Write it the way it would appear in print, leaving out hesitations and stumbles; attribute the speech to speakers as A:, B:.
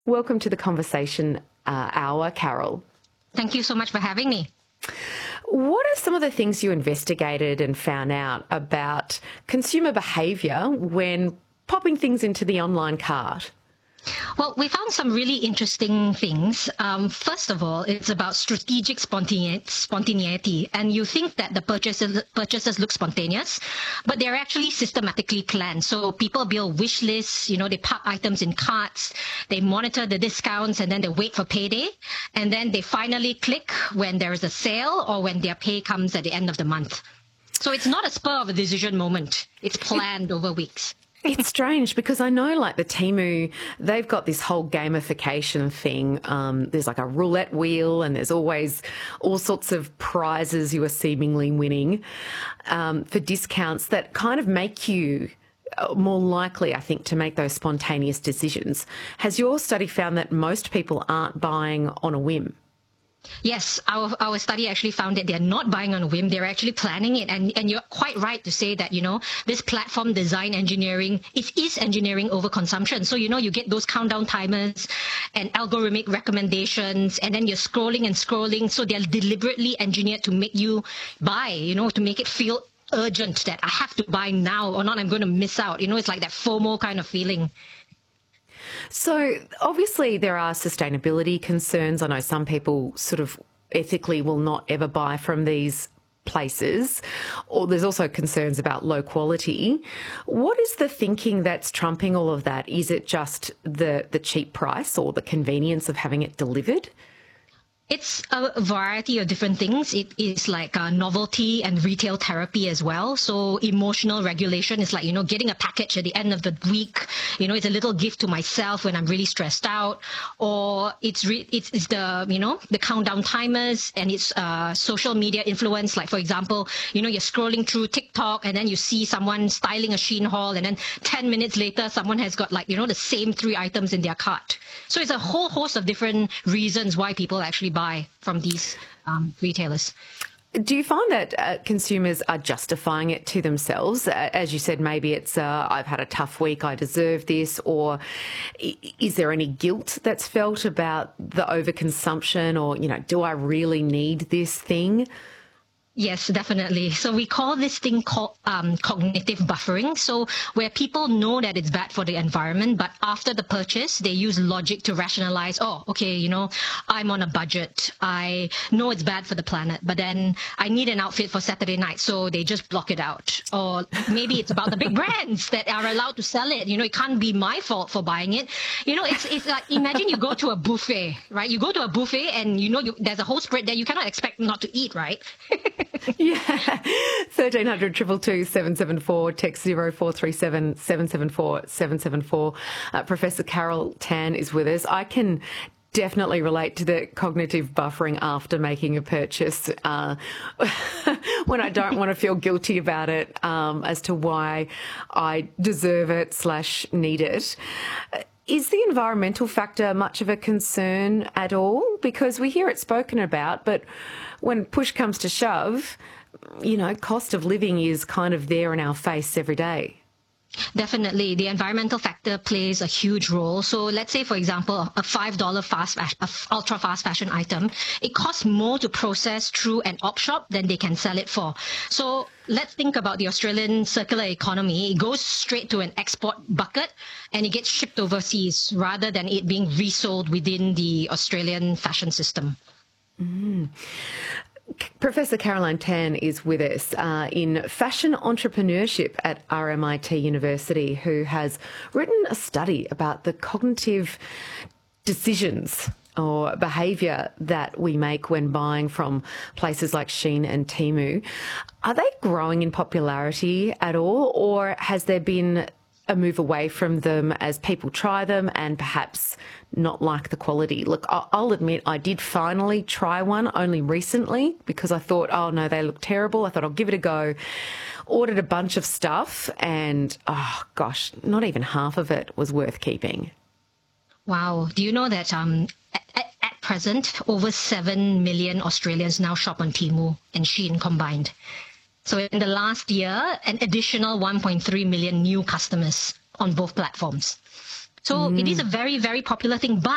A: Welcome to the Conversation Hour, Carol.
B: Thank you so much for having me.
A: What are some of the things you investigated and found out about consumer behaviour when popping things into the online cart?
B: Well, we found some really interesting things. First of all, it's about strategic spontaneity. And you think that the purchases look spontaneous, but they're actually systematically planned. So people build wish lists, they park items in carts, they monitor the discounts, and then they wait for payday. And then they finally click when there is a sale or when their pay comes at the end of the month. So it's not a spur of a decision moment. It's planned over weeks.
A: It's strange because I know like the Temu, they've got this whole gamification thing. There's like a roulette wheel and there's always all sorts of prizes you are seemingly winning for discounts that kind of make you more likely, I think, to make those spontaneous decisions. Has your study found that most people aren't buying on a whim?
B: Yes, our study actually found that they're not buying on a whim. They're actually planning it. And you're quite right to say that, this platform design engineering, it is engineering over consumption. So, you get those countdown timers and algorithmic recommendations, and then you're scrolling and scrolling. So they're deliberately engineered to make you buy, to make it feel urgent that I have to buy now or not, I'm going to miss out. It's like that FOMO kind of feeling.
A: So obviously there are sustainability concerns. I know some people sort of ethically will not ever buy from these places, or there's also concerns about low quality. What is the thinking that's trumping all of that? Is it just the cheap price or the convenience of having it delivered?
B: It's a variety of different things. It is like novelty and retail therapy as well. So emotional regulation is like, getting a package at the end of the week. It's a little gift to myself when I'm really stressed out. Or it's the countdown timers, and it's social media influence. Like, for example, you're scrolling through TikTok and then you see someone styling a Shein haul, and then 10 minutes later, someone has got the same 3 items in their cart. So it's a whole host of different reasons why people actually buy from these retailers.
A: Do you find that consumers are justifying it to themselves? As you said, maybe it's, I've had a tough week, I deserve this, or is there any guilt that's felt about the overconsumption, or, do I really need this thing?
B: Yes, definitely. So we call this thing called cognitive buffering. So where people know that it's bad for the environment, but after the purchase, they use logic to rationalize, I'm on a budget. I know it's bad for the planet, but then I need an outfit for Saturday night. So they just block it out. Or maybe it's about the big brands that are allowed to sell it. It can't be my fault for buying it. It's like, imagine you go to a buffet, right? You go to a buffet and there's a whole spread there. You cannot expect not to eat, right?
A: Yeah. 1300 222 774, text 0437 774 774. Professor Carol Tan is with us. I can definitely relate to the cognitive buffering after making a purchase when I don't want to feel guilty about it as to why I deserve it / need it. Is the environmental factor much of a concern at all? Because we hear it spoken about, but when push comes to shove, cost of living is kind of there in our face every day.
B: Definitely. The environmental factor plays a huge role. So let's say, for example, a $5 ultra fast fashion item, it costs more to process through an op shop than they can sell it for. So let's think about the Australian circular economy. It goes straight to an export bucket and it gets shipped overseas rather than it being resold within the Australian fashion system.
A: Mm. Professor Caroline Tan is with us in fashion entrepreneurship at RMIT University, who has written a study about the cognitive decisions or behaviour that we make when buying from places like Shein and Temu. Are they growing in popularity at all, or has there been a move away from them as people try them and perhaps not like the quality? Look, I'll admit I did finally try one only recently because I thought, oh no, they look terrible. I thought I'll give it a go. Ordered a bunch of stuff and, oh gosh, not even half of it was worth keeping.
B: Wow. Do you know that at present, over 7 million Australians now shop on Temu and Shein combined? So in the last year, an additional 1.3 million new customers on both platforms. So it is a very, very popular thing. But